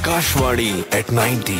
Akashvani at 90.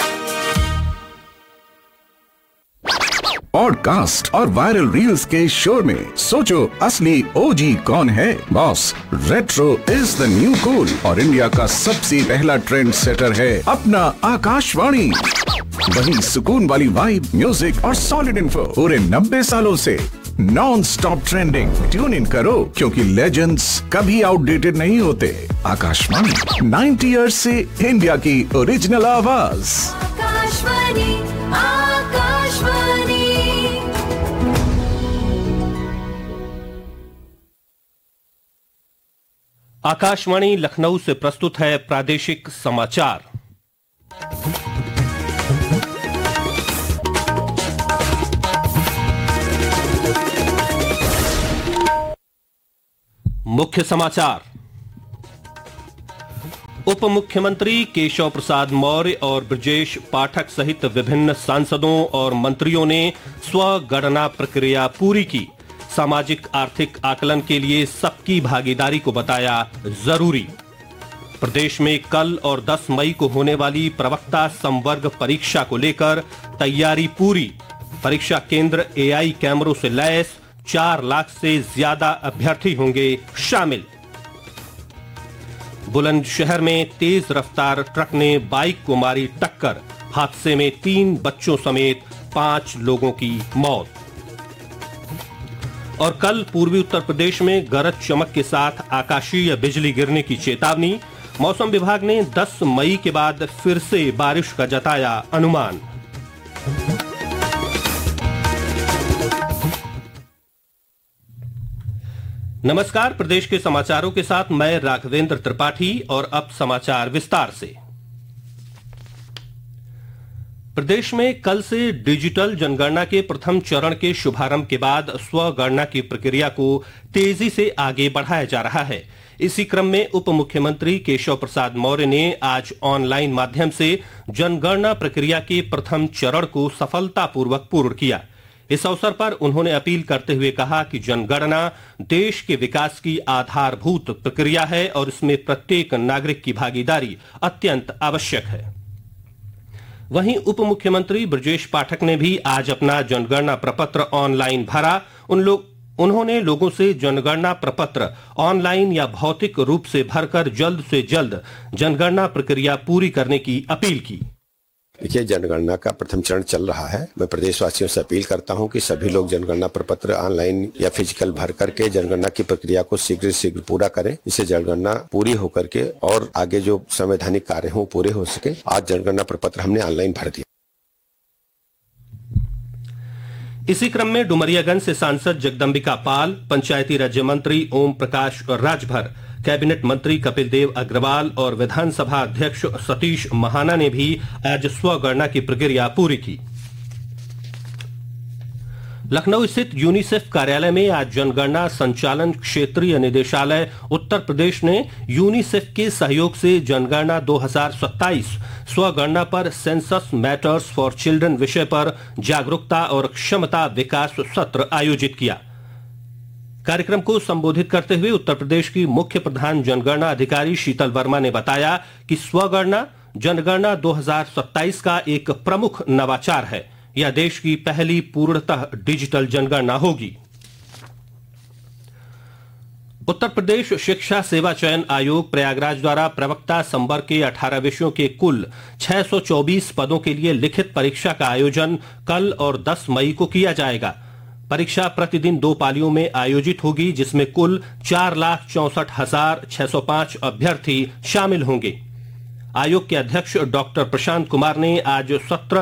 Podcast और viral reels के शोर में सोचो असली ओजी कौन है। Boss, retro is the new cool और इंडिया का सबसे पहला ट्रेंड सेटर है अपना आकाशवाणी। वही सुकून वाली वाइब, म्यूजिक और सॉलिड इन्फो पूरे 90 सालों से non stop trending. Tune in करो क्योंकि लेजेंड्स कभी आउटडेटेड नहीं होते। आकाशवाणी 90 इयर्स से इंडिया की ओरिजिनल आवाज। आकाशवाणी, आकाशवाणी। आकाशवाणी लखनऊ से प्रस्तुत है प्रादेशिक समाचार। मुख्य समाचार। उप मुख्यमंत्री केशव प्रसाद मौर्य और ब्रजेश पाठक सहित विभिन्न सांसदों और मंत्रियों ने स्वगणना प्रक्रिया पूरी की। सामाजिक आर्थिक आकलन के लिए सबकी भागीदारी को बताया जरूरी। प्रदेश में कल और 10 मई को होने वाली प्रवक्ता संवर्ग परीक्षा को लेकर तैयारी पूरी। परीक्षा केंद्र एआई कैमरों से लैस, 4 लाख से ज्यादा अभ्यर्थी होंगे शामिल। बुलंदशहर में तेज रफ्तार ट्रक ने बाइक को मारी टक्कर। हादसे में 3 बच्चों समेत 5 लोगों की मौत। और कल पूर्वी उत्तर प्रदेश में गरज चमक के साथ आकाशीय बिजली गिरने की चेतावनी। मौसम विभाग ने 10 मई के बाद फिर से बारिश का जताया अनुमान। नमस्कार, प्रदेश के समाचारों के साथ मैं राघवेंद्र त्रिपाठी और अब समाचार विस्तार से। प्रदेश में कल से डिजिटल जनगणना के प्रथम चरण के शुभारंभ के बाद स्वगणना की प्रक्रिया को तेजी से आगे बढ़ाया जा रहा है। इसी क्रम में उप मुख्यमंत्री केशव प्रसाद मौर्य ने आज ऑनलाइन माध्यम से जनगणना प्रक्रिया के प्रथम चरण को सफलतापूर्वक पूर्ण किया। इस अवसर पर उन्होंने अपील करते हुए कहा कि जनगणना देश के विकास की आधारभूत प्रक्रिया है और इसमें प्रत्येक नागरिक की भागीदारी अत्यंत आवश्यक है। वहीं उप मुख्यमंत्री ब्रजेश पाठक ने भी आज अपना जनगणना प्रपत्र ऑनलाइन भरा। उन्होंने लोगों से जनगणना प्रपत्र ऑनलाइन या भौतिक रूप से भरकर जल्द से जल्द जनगणना प्रक्रिया पूरी करने की अपील की। देखिए, जनगणना का प्रथम चरण चल रहा है। मैं प्रदेशवासियों से अपील करता हूं कि सभी लोग जनगणना प्रपत्र ऑनलाइन या फिजिकल भर करके जनगणना की प्रक्रिया को शीघ्र पूरा करें, इससे जनगणना पूरी होकर के और आगे जो संवैधानिक कार्य हो पूरे हो सके। आज जनगणना प्रपत्र हमने ऑनलाइन भर दिया। इसी क्रम में डुमरियागंज से सांसद जगदंबिका पाल, पंचायती राज्य मंत्री ओम प्रकाश राजभर, कैबिनेट मंत्री कपिल देव अग्रवाल और विधानसभा अध्यक्ष सतीश महाना ने भी आज स्वगणना की प्रक्रिया पूरी की। लखनऊ स्थित यूनिसेफ कार्यालय में आज जनगणना संचालन क्षेत्रीय निदेशालय उत्तर प्रदेश ने यूनिसेफ के सहयोग से जनगणना 2027 स्वगणना पर सेंसस मैटर्स फॉर चिल्ड्रन विषय पर जागरूकता और क्षमता विकास सत्र आयोजित किया। कार्यक्रम को संबोधित करते हुए उत्तर प्रदेश की मुख्य प्रधान जनगणना अधिकारी शीतल वर्मा ने बताया कि स्वगणना जनगणना 2027 का एक प्रमुख नवाचार है। यह देश की पहली पूर्णतः डिजिटल जनगणना होगी। उत्तर प्रदेश शिक्षा सेवा चयन आयोग प्रयागराज द्वारा प्रवक्ता संवर्ग के 18 विषयों के कुल 624 पदों के लिए लिखित परीक्षा का आयोजन कल और 10 मई को किया जाएगा। परीक्षा प्रतिदिन 2 पालियों में आयोजित होगी, जिसमें कुल 4,64,605 अभ्यर्थी शामिल होंगे। आयोग के अध्यक्ष डॉक्टर प्रशांत कुमार ने आज 17